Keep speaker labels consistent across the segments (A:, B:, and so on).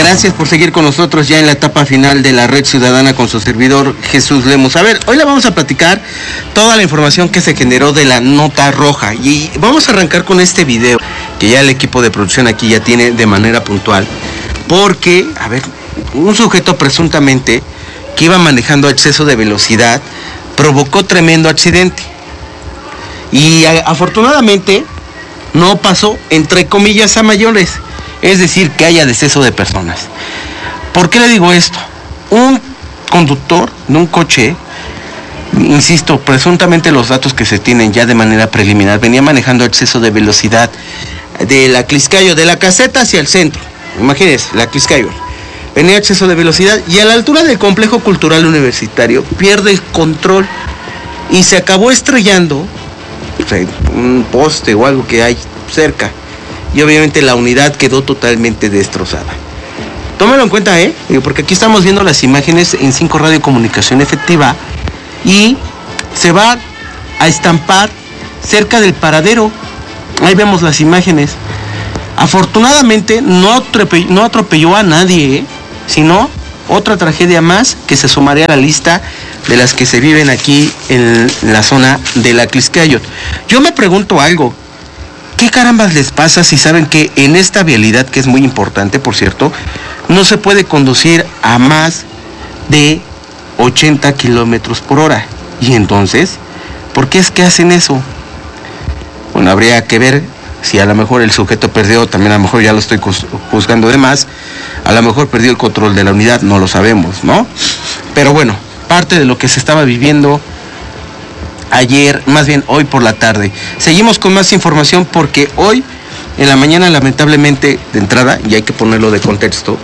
A: Gracias por seguir con nosotros ya en la etapa final de la Red Ciudadana con su servidor Jesús Lemos. A ver, hoy le vamos a platicar toda la información que se generó de la nota roja y vamos a arrancar con este video que ya el equipo de producción aquí ya tiene de manera puntual, porque, a ver, un sujeto presuntamente que iba manejando a exceso de velocidad provocó tremendo accidente y afortunadamente no pasó, entre comillas, a mayores. Es decir, que haya deceso de personas. ¿Por qué le digo esto? Un conductor de un coche, insisto, presuntamente los datos que se tienen ya de manera preliminar, venía manejando a exceso de velocidad de la Cliscayo, de la caseta hacia el centro. Imagínense, la Cliscayo. Venía a exceso de velocidad y a la altura del complejo cultural universitario pierde el control y se acabó estrellando, o sea, un poste o algo que hay cerca. Y obviamente la unidad quedó totalmente destrozada. Tómalo en cuenta, porque aquí estamos viendo las imágenes en 5 Radio Comunicación Efectiva y se va a estampar cerca del paradero. Ahí vemos las imágenes. Afortunadamente no atropelló a nadie, sino otra tragedia más que se sumaría a la lista de las que se viven aquí en la zona de la Cliscayo. Yo me pregunto algo. ¿Qué carambas les pasa si saben que en esta vialidad, que es muy importante, por cierto, no se puede conducir a más de 80 kilómetros por hora? Y entonces, ¿por qué es que hacen eso? Bueno, habría que ver si a lo mejor el sujeto perdió, también a lo mejor ya lo estoy juzgando de más, a lo mejor perdió el control de la unidad, no lo sabemos, ¿no? Pero bueno, parte de lo que se estaba viviendo ayer, más bien hoy por la tarde. Seguimos con más información porque hoy en la mañana, lamentablemente, de entrada, y hay que ponerlo de contexto,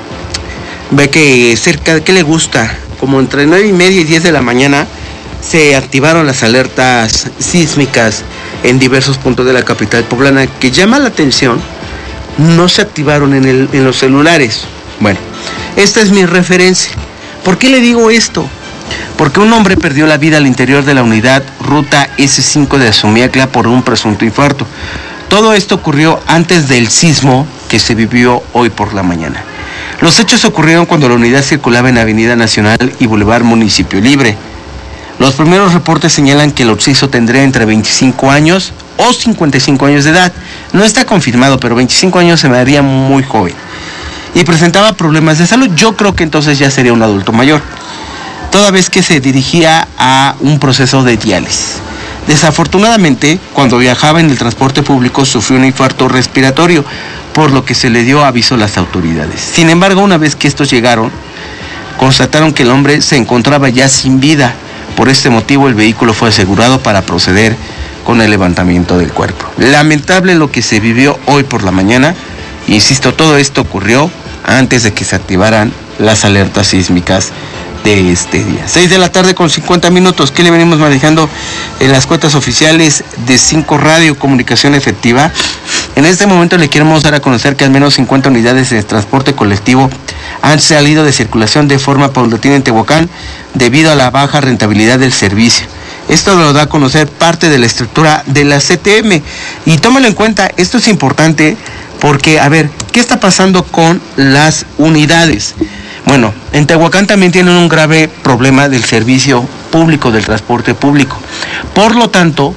A: ve que cerca, ¿qué le gusta? Como entre 9:30 y 10 de la mañana se activaron las alertas sísmicas en diversos puntos de la capital poblana, que llama la atención, no se activaron en los celulares. Bueno, esta es mi referencia. ¿Por qué le digo esto? Porque un hombre perdió la vida al interior de la unidad Ruta S5 de Azumiacla por un presunto infarto. Todo esto ocurrió antes del sismo que se vivió hoy por la mañana. Los hechos ocurrieron cuando la unidad circulaba en Avenida Nacional y Boulevard Municipio Libre. Los primeros reportes señalan que el occiso tendría entre 25 años o 55 años de edad. No está confirmado, pero 25 años se me haría muy joven. Y presentaba problemas de salud. Yo creo que entonces ya sería un adulto mayor, toda vez que se dirigía a un proceso de diálisis. Desafortunadamente, cuando viajaba en el transporte público, sufrió un infarto respiratorio, por lo que se le dio aviso a las autoridades. Sin embargo, una vez que estos llegaron, constataron que el hombre se encontraba ya sin vida. Por este motivo, el vehículo fue asegurado para proceder con el levantamiento del cuerpo. Lamentable lo que se vivió hoy por la mañana. Insisto, todo esto ocurrió antes de que se activaran las alertas sísmicas de este día. 6 de la tarde con 50 minutos. ¿Qué le venimos manejando en las cuentas oficiales de 5 Radio Comunicación Efectiva? En este momento le queremos dar a conocer que al menos 50 unidades de transporte colectivo han salido de circulación de forma paulatina en Tehuacán debido a la baja rentabilidad del servicio. Esto lo da a conocer parte de la estructura de la CTM. Y tómalo en cuenta, esto es importante porque, a ver, ¿qué está pasando con las unidades? Bueno, en Tehuacán también tienen un grave problema del servicio público, del transporte público. Por lo tanto,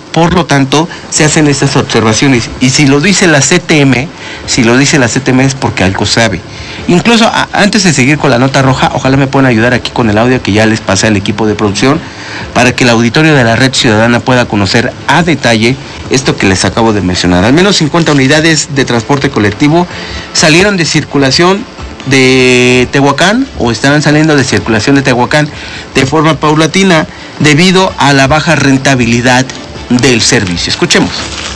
A: se hacen estas observaciones. Y si lo dice la CTM es porque algo sabe. Incluso antes de seguir con la nota roja, ojalá me puedan ayudar aquí con el audio que ya les pasé al equipo de producción para que el auditorio de la Red Ciudadana pueda conocer a detalle esto que les acabo de mencionar. Al menos 50 unidades de transporte colectivo salieron de circulación de Tehuacán o estarán saliendo de circulación de Tehuacán de forma paulatina debido a la baja rentabilidad del servicio. Escuchemos.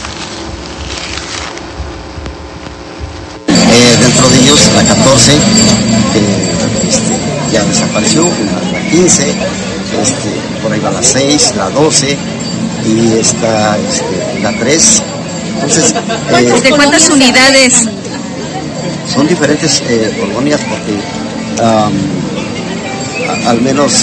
B: Dentro de ellos la 14 ya desapareció, la 15, por ahí va la 6, la 12 y está la 3. Entonces,
C: ¿de cuántas unidades?
B: Son diferentes colonias porque al menos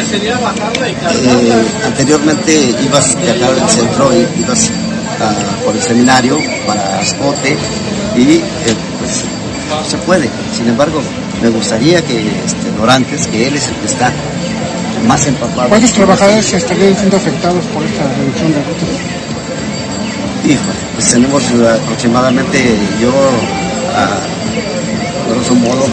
B: anteriormente ibas de acá del centro y ibas por el seminario para Ascote y pues se puede. Sin embargo, me gustaría que Dorantes, que él es el que está más empapado.
D: ¿Cuántos trabajadores estarían siendo afectados por esta reducción de rutas?
B: Híjole, pues tenemos aproximadamente, yo a grosso modo,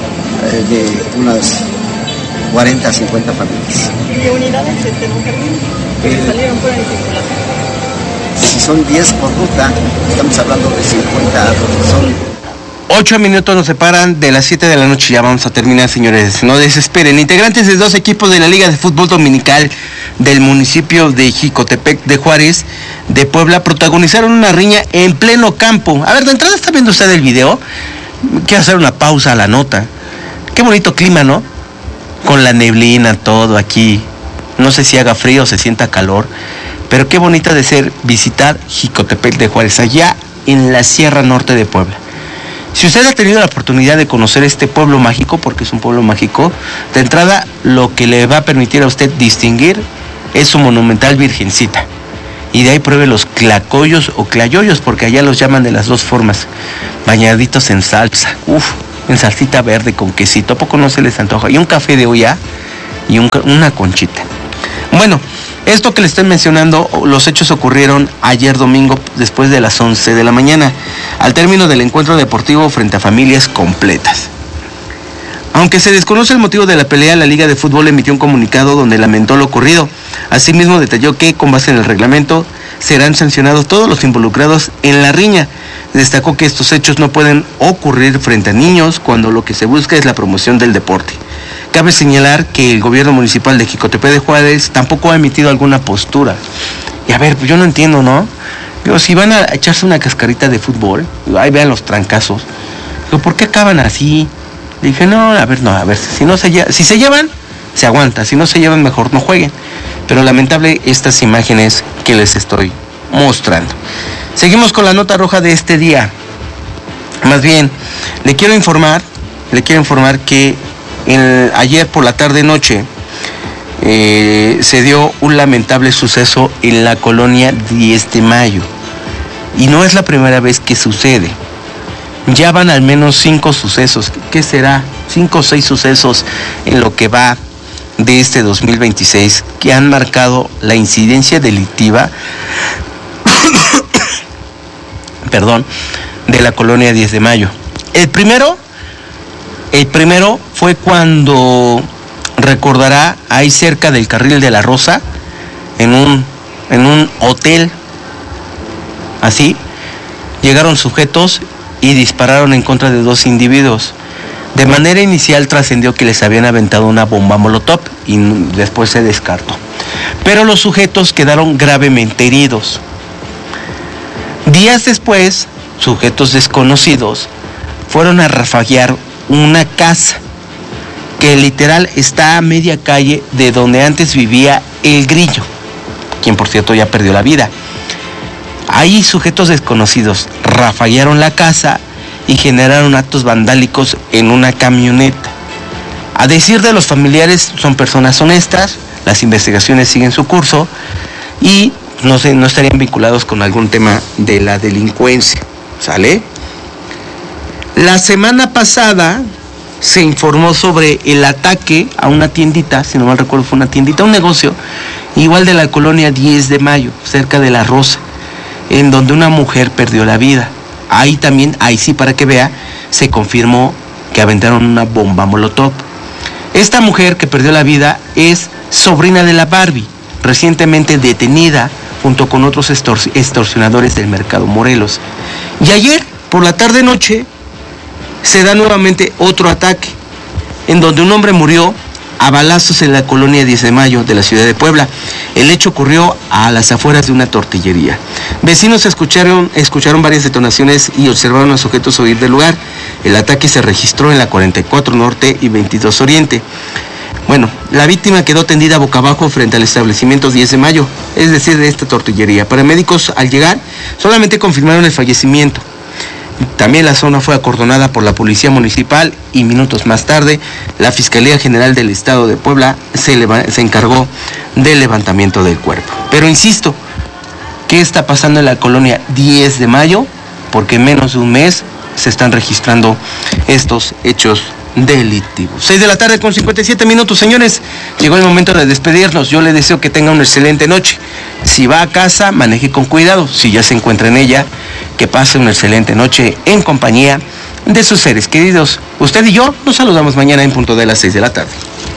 B: de unas 40 a 50 familias.
E: ¿Qué unidades que salieron fuera de circulación?
B: Si son 10 por ruta, estamos hablando de 50, son
A: 8 minutos nos separan de las 7 de la noche. Ya vamos a terminar, señores. No desesperen. Integrantes de 2 equipos de la Liga de Fútbol Dominical del municipio de Jicotepec de Juárez, de Puebla, protagonizaron una riña en pleno campo. A ver, de entrada, ¿está viendo usted el video? Quiero hacer una pausa a la nota. Qué bonito clima, ¿no? Con la neblina, todo aquí. No sé si haga frío o se sienta calor, pero qué bonita de ser visitar Jicotepec de Juárez, allá en la Sierra Norte de Puebla. Si usted ha tenido la oportunidad de conocer este pueblo mágico, porque es un pueblo mágico, de entrada lo que le va a permitir a usted distinguir es su monumental Virgencita. Y de ahí pruebe los clacoyos o clayoyos, porque allá los llaman de las dos formas, bañaditos en salsa, en salsita verde con quesito, ¿a poco no se les antoja? Y un café de olla y una conchita. Bueno, esto que le estoy mencionando, los hechos ocurrieron ayer domingo después de las 11 de la mañana, al término del encuentro deportivo frente a familias completas. Aunque se desconoce el motivo de la pelea, la Liga de Fútbol emitió un comunicado donde lamentó lo ocurrido. Asimismo, detalló que, con base en el reglamento, serán sancionados todos los involucrados en la riña. Destacó que estos hechos no pueden ocurrir frente a niños cuando lo que se busca es la promoción del deporte. Cabe señalar que el gobierno municipal de Jicotepec de Juárez tampoco ha emitido alguna postura. Y a ver, pues yo no entiendo, ¿no? Digo, si van a echarse una cascarita de fútbol, ahí vean los trancazos. Digo, ¿por qué acaban así? Le dije, si se llevan, se aguanta. Si no se llevan, mejor no jueguen. Pero lamentable estas imágenes que les estoy mostrando. Seguimos con la nota roja de este día. Más bien, le quiero informar que ayer por la tarde-noche se dio un lamentable suceso en la colonia 10 de Mayo. Y no es la primera vez que sucede. Ya van al menos 5 sucesos. ¿Qué será? 5 o 6 sucesos en lo que va de este 2026 que han marcado la incidencia delictiva de la colonia 10 de Mayo. El primero fue cuando, recordará, ahí cerca del Carril de la Rosa, en un hotel, así, llegaron sujetos y dispararon en contra de 2 individuos. De manera inicial trascendió que les habían aventado una bomba molotov y después se descartó. Pero los sujetos quedaron gravemente heridos. Días después, sujetos desconocidos fueron a rafaguear una casa que literal está a media calle de donde antes vivía el Grillo, quien por cierto ya perdió la vida. Ahí sujetos desconocidos rafaguearon la casa y generaron actos vandálicos en una camioneta. A decir de los familiares, son personas honestas, las investigaciones siguen su curso y no estarían vinculados con algún tema de la delincuencia, ¿sale? La semana pasada se informó sobre el ataque a una tiendita, si no mal recuerdo fue una tiendita, un negocio, igual de la colonia 10 de Mayo, cerca de La Rosa, en donde una mujer perdió la vida. Ahí sí, para que vea, se confirmó que aventaron una bomba molotov. Esta mujer que perdió la vida es sobrina de la Barbie, recientemente detenida junto con otros extorsionadores del Mercado Morelos. Y ayer, por la tarde-noche, se da nuevamente otro ataque, en donde un hombre murió a balazos en la colonia 10 de Mayo de la ciudad de Puebla. El hecho ocurrió a las afueras de una tortillería. Vecinos escucharon varias detonaciones y observaron a sujetos huir del lugar. El ataque se registró en la 44 Norte y 22 Oriente. Bueno, la víctima quedó tendida boca abajo frente al establecimiento 10 de Mayo, es decir, de esta tortillería. Paramédicos, al llegar, solamente confirmaron el fallecimiento. También la zona fue acordonada por la Policía Municipal y minutos más tarde, la Fiscalía General del Estado de Puebla se encargó del levantamiento del cuerpo. Pero insisto, ¿qué está pasando en la colonia 10 de Mayo? Porque en menos de un mes se están registrando estos hechos delictivos. 6:57 p.m, señores. Llegó el momento de despedirnos. Yo le deseo que tenga una excelente noche. Si va a casa, maneje con cuidado. Si ya se encuentra en ella, que pase una excelente noche en compañía de sus seres queridos. Usted y yo nos saludamos mañana en punto de las 6 de la tarde.